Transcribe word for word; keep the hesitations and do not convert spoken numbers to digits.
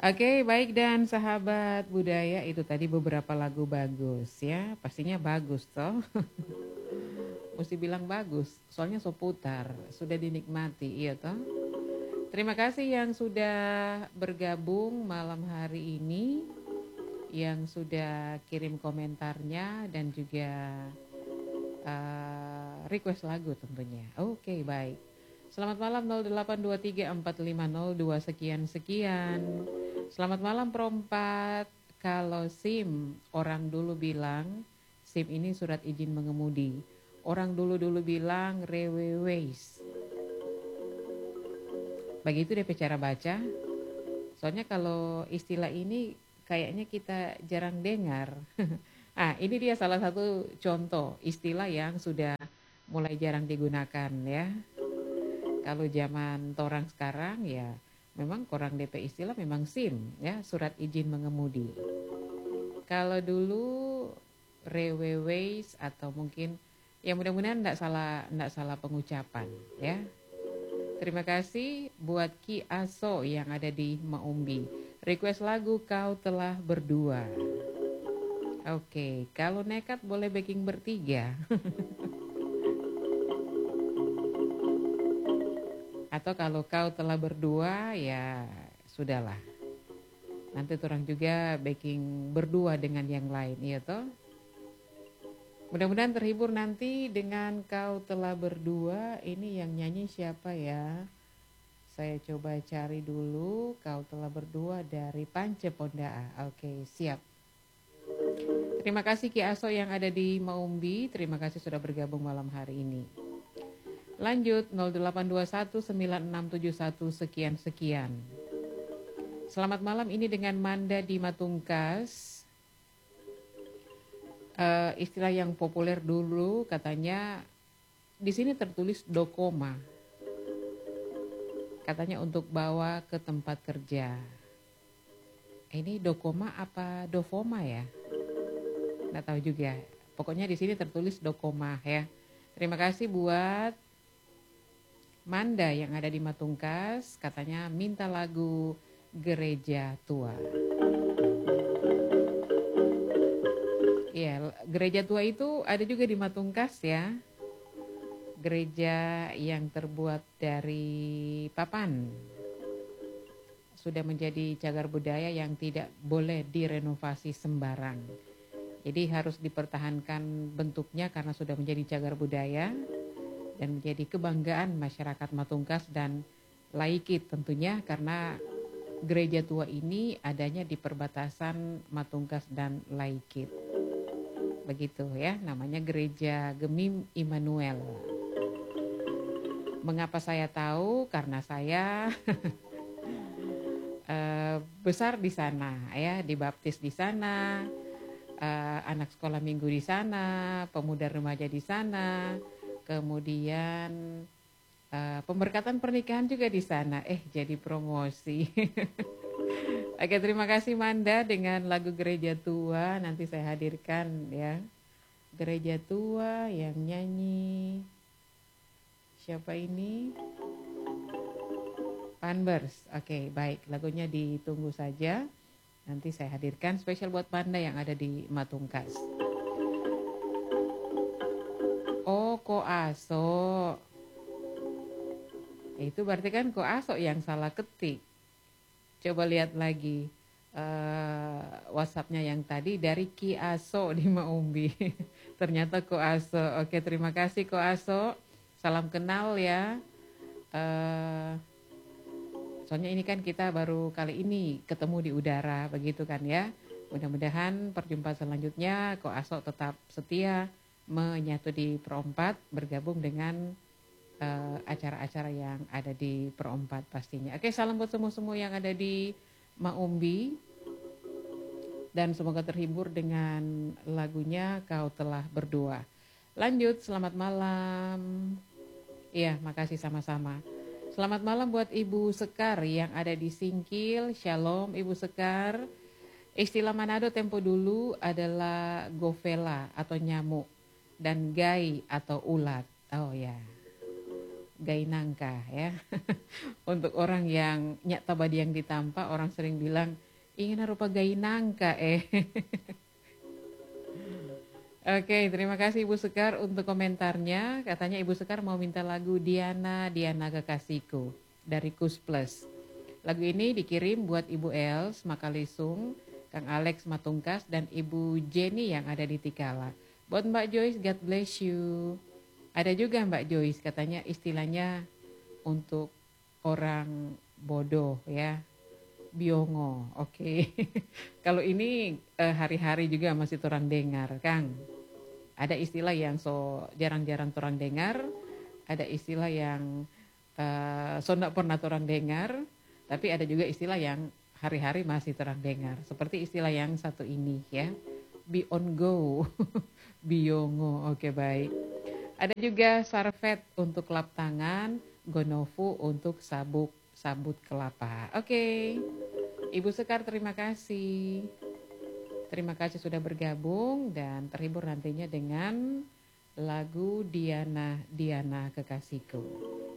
Oke, baik dan sahabat budaya itu tadi beberapa lagu bagus ya. Pastinya bagus toh. Mesti bilang bagus, soalnya so putar, sudah dinikmati, iya toh. Terima kasih yang sudah bergabung malam hari ini, yang sudah kirim komentarnya dan juga uh, request lagu tentunya. Oke, baik. Selamat malam nol delapan dua tiga empat lima nol dua sekian sekian. Selamat malam perempat. Kalau SIM, orang dulu bilang SIM ini surat izin mengemudi. Orang dulu-dulu bilang reweweis. Begitu deh cara baca. Soalnya kalau istilah ini kayaknya kita jarang dengar. Ah, ini dia salah satu contoh istilah yang sudah mulai jarang digunakan ya. Kalau zaman torang sekarang ya memang korang D P istilah memang SIM ya, surat izin mengemudi. Kalau dulu reweweis atau mungkin ya mudah-mudahan enggak salah enggak salah pengucapan ya. Terima kasih buat Ki Aso yang ada di Maumbi. Request lagu Kau Telah Berdua. Oke, kalau nekat boleh backing bertiga. Atau kalau kau telah berdua ya sudahlah. Nanti orang juga backing berdua dengan yang lain, iya toh? Mudah-mudahan terhibur nanti dengan Kau Telah Berdua. Ini yang nyanyi siapa ya? Saya coba cari dulu. Kau Telah Berdua dari Pance Pondaa. Oke, siap. Terima kasih Ki Aso yang ada di Maumbi. Terima kasih sudah bergabung malam hari ini. Lanjut nol delapan dua satu sembilan enam tujuh satu sekian sekian. Selamat malam, ini dengan Manda di Matungkas. Uh, istilah yang populer dulu katanya di sini tertulis dokoma. Katanya untuk bawa ke tempat kerja. Ini dokoma apa dofoma ya? Nggak tahu juga. Pokoknya di sini tertulis dokoma ya. Terima kasih buat Manda yang ada di Matungkas, katanya minta lagu Gereja Tua. Iya, Gereja Tua itu ada juga di Matungkas ya. Gereja yang terbuat dari papan. Sudah menjadi cagar budaya yang tidak boleh direnovasi sembarang. Jadi harus dipertahankan bentuknya karena sudah menjadi cagar budaya dan menjadi kebanggaan masyarakat Matungkas dan Laikit tentunya, karena Gereja Tua ini adanya di perbatasan Matungkas dan Laikit. Begitu ya, namanya Gereja Gemim Immanuel. Mengapa saya tahu? Karena saya uh, besar di sana ya, dibaptis di sana, uh, anak sekolah minggu di sana, pemuda remaja di sana, kemudian uh, pemberkatan pernikahan juga di sana. Eh, jadi promosi. Oke, terima kasih Manda dengan lagu Gereja Tua. Nanti saya hadirkan ya. Gereja Tua yang nyanyi siapa ini? Panbers. Oke, baik. Lagunya ditunggu saja. Nanti saya hadirkan spesial buat Panda yang ada di Matungkas. Oh, Koaso. Itu berarti kan Koaso yang salah ketik. Coba lihat lagi uh, WhatsApp-nya yang tadi dari Ki Aso di Maumbi. Ternyata Koaso. Oke, terima kasih Koaso. Salam kenal ya. Uh, soalnya ini kan kita baru kali ini ketemu di udara, begitu kan ya. Mudah-mudahan perjumpaan selanjutnya Koaso tetap setia menyatu di Perempat, bergabung dengan uh, acara-acara yang ada di Perempat pastinya. Oke, salam buat semua-semua yang ada di Maumbi. Dan semoga terhibur dengan lagunya Kau Telah Berdua. Lanjut, selamat malam. Iya, makasih sama-sama. Selamat malam buat Ibu Sekar yang ada di Singkil. Shalom Ibu Sekar. Istilah Manado tempo dulu adalah gofela atau nyamuk dan gai atau ulat. Oh ya. gainangka ya. Untuk orang yang nyak tabadi yang ditampa, orang sering bilang ingin rupa gainangka eh. Oke, terima kasih Ibu Sekar untuk komentarnya. Katanya Ibu Sekar mau minta lagu Diana, Diana Kekasihku dari Kus Plus. Lagu ini dikirim buat Ibu Els Makalisung, Kang Alex Matungkas, dan Ibu Jenny yang ada di Tikala. Buat Mbak Joyce, God bless you. Ada juga Mbak Joyce, katanya istilahnya untuk orang bodoh ya. Biongo, oke. Okay. Kalau ini eh, hari-hari juga masih torang dengar, Kang. Ada istilah yang so jarang-jarang torang dengar, ada istilah yang uh, so nggak pernah torang dengar, tapi ada juga istilah yang hari-hari masih torang dengar. Seperti istilah yang satu ini ya, be on go, biongo, oke okay, baik. Ada juga sarvet untuk lap tangan, gonofu untuk sabuk sabut kelapa. Oke, okay. Ibu Sekar terima kasih. Terima kasih sudah bergabung dan terhibur nantinya dengan lagu Diana, Diana Kekasihku.